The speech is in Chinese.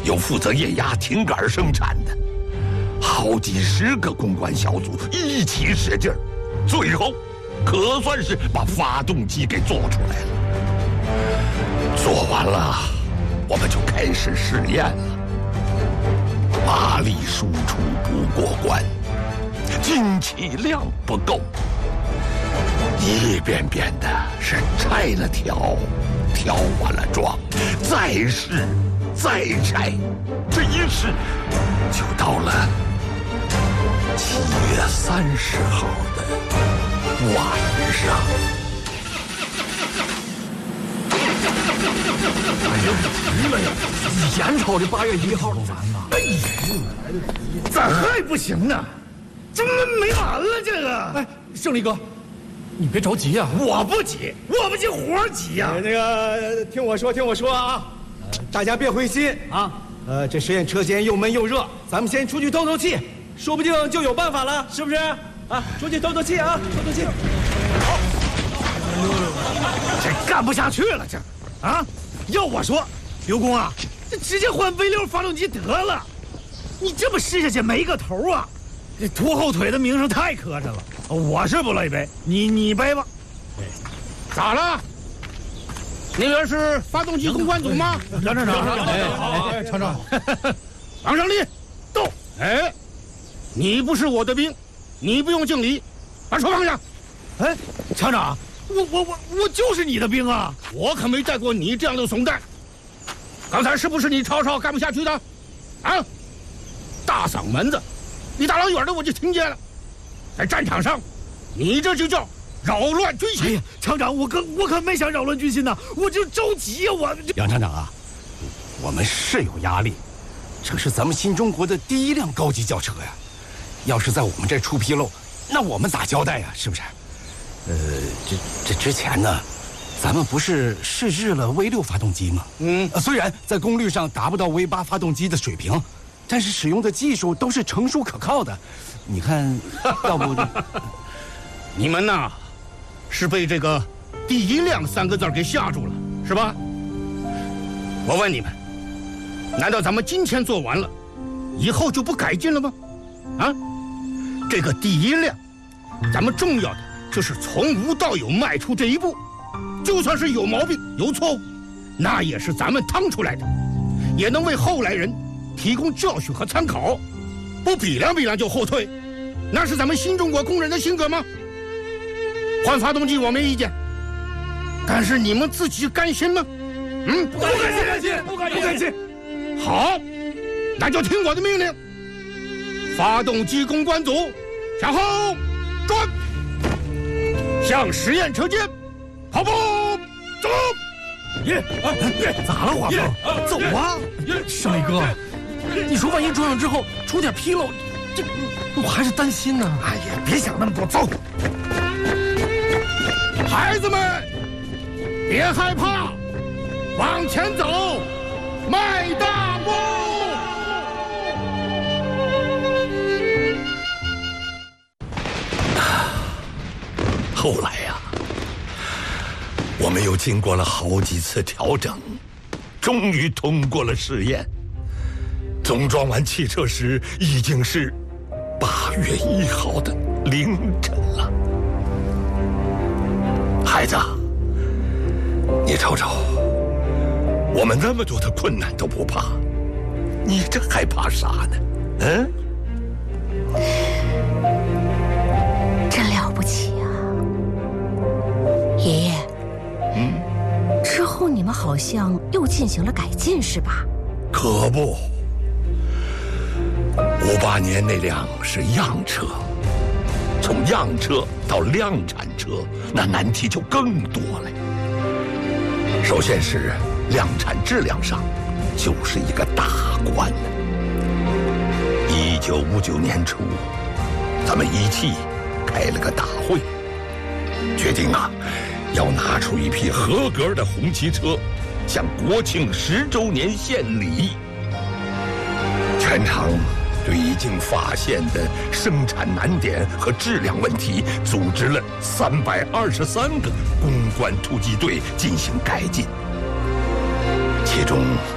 有负责液压挺杆生产的，好几十个公关小组一起使劲儿，最后可算是把发动机给做出来了。做完了，我们就开始试验了。马力输出不过关，进气量不够，一遍遍的是拆了调，调完了装，再试再拆，这一试就到了7月30号的晚上。 哎呀，急了呀！眼瞅着8月1号都完了。哎呀， 咋还不行呢？这没完了这个！ 哎，胜利哥，你别着急呀。 我不急，活急呀！ 那个，听我说啊，大家别灰心啊。这实验车间又闷又热，咱们先出去透透气，说不定就有办法了，是不是？啊，出去透透气啊，透透气。好， 这干不下去了，这，啊，要我说，刘工啊，这直接换 V6发动机得了。你这么试下去没个头啊！这拖后腿的名声太磕碜了，我是不乐意背，你背吧。 咋了？那边是发动机公关组吗？ 杨厂长， 哎，厂长， 王胜利， 到。 哎，你不是我的兵，你不用敬礼，把手放下。 哎，厂长，我就是你的兵啊！ 我可没带过你这样的怂蛋。刚才是不是你吵吵干不下去的？啊，大嗓门子，你大老远的我就听见了。在战场上，你这就叫扰乱军心。 哎呀，厂长，我可没想扰乱军心呐，我就着急呀，我。 杨厂长啊，我们是有压力，这是咱们新中国的第1辆高级轿车呀，要是在我们这出纰漏，那我们咋交代呀？是不是？这之前呢，咱们不是试制了 V6发动机吗？虽然在功率上达不到 V8发动机的水平，但是使用的技术都是成熟可靠的。你看，要不你们呐，是被这个“第1辆”3个字给吓住了，是吧？我问你们，难道咱们今天做完了，以后就不改进了吗？啊，这个“第1辆”，咱们重要的就是从无到有迈出这一步，就算是有毛病、有错误，那也是咱们趟出来的，也能为后来人提供教训和参考。不比量就后退，那是咱们新中国工人的性格吗？换发动机我没意见，但是你们自己甘心吗？ 不甘心。 好，那就听我的命令。发动机公关组，向后转，向实验车间跑步走。 咋了，华哥？走啊！ 胜利哥，你说万一装上之后出点纰漏，这我还是担心呢。 哎呀，别想那么多，走。 孩子们，别害怕，往前走，迈大步。 后来呀，我们又经过了好几次调整，终于通过了试验。总装完汽车时，已经是8月1号的凌晨了。孩子，你瞅瞅，我们那么多的困难都不怕，你这还怕啥呢？ 真了不起啊！爷爷，之后你们好像又进行了改进，是吧？ 可不，58年那辆是样车，从样车到量产车，那难题就更多了。首先是量产质量上，就是一个大关呢。1959年初，咱们一汽开了个大会，决定要拿出一批合格的红旗车，向国庆10周年献礼。全场对已经发现的生产难点和质量问题，组织了323个攻关突击队进行改进，其中